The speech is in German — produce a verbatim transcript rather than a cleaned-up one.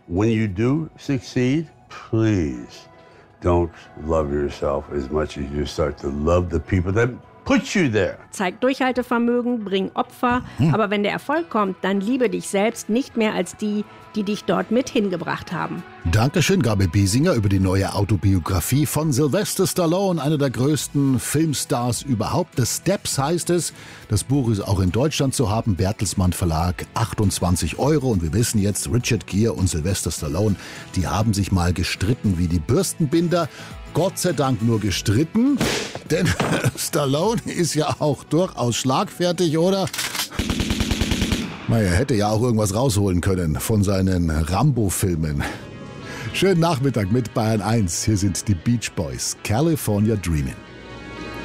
when you do succeed, please don't love yourself as much as you start to love the people that put you there. Zeig Durchhaltevermögen, bring Opfer, hm. aber wenn der Erfolg kommt, dann liebe dich selbst nicht mehr als die, die dich dort mit hingebracht haben. Dankeschön, Gabi Biesinger, über die neue Autobiografie von Sylvester Stallone, einer der größten Filmstars überhaupt. The Steps heißt es. Das Buch ist auch in Deutschland zu haben, Bertelsmann Verlag, achtundzwanzig Euro. Und wir wissen jetzt, Richard Gere und Sylvester Stallone, die haben sich mal gestritten wie die Bürstenbinder. Gott sei Dank nur gestritten, denn Stallone ist ja auch durchaus schlagfertig, oder? Na, er hätte ja auch irgendwas rausholen können von seinen Rambo-Filmen. Schönen Nachmittag mit Bayern eins. Hier sind die Beach Boys, California Dreamin'.